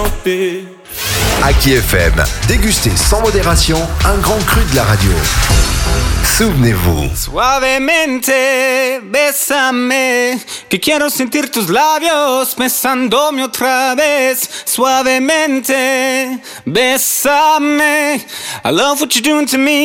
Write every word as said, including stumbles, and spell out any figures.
chanter. Aki F M, dégustez sans modération un grand cru de la radio. Souvenez-vous. Suavemente, bésame, que quiero sentir tus labios besándome otra vez. Suavemente, bésame, I love what you're doing to me.